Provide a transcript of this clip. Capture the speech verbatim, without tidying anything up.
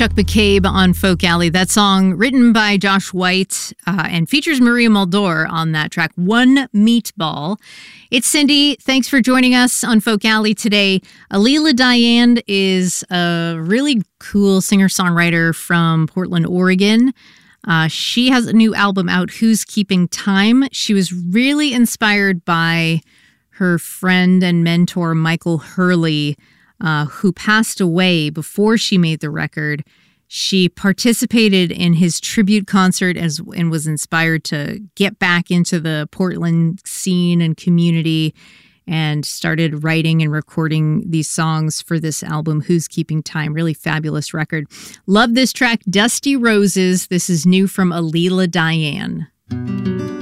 Chuck McCabe on Folk Alley. That song written by Josh White uh, and features Maria Muldaur on that track, One Meatball. It's Cindy. Thanks for joining us on Folk Alley today. Alila Diane is a really cool singer-songwriter from Portland, Oregon. Uh, she has a new album out, Who's Keeping Time? She was really inspired by her friend and mentor, Michael Hurley, Uh, who passed away before she made the record. She participated in his tribute concert as and was inspired to get back into the Portland scene and community and started writing and recording these songs for this album, Who's Keeping Time? Really fabulous record. Love this track, Dusty Roses. This is new from Alila Diane.